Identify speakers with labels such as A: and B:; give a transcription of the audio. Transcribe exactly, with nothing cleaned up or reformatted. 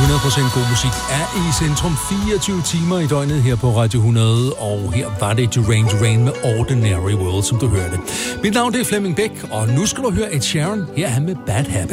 A: hundrede procent god musik er i centrum fireogtyve timer i døgnet her på Radio hundrede, og her var det Duran Duran med Ordinary World, som du hørte. Mit navn det er Flemming Bæk, og nu skal du høre Ed Sheeran. Her er han med Bad Habit.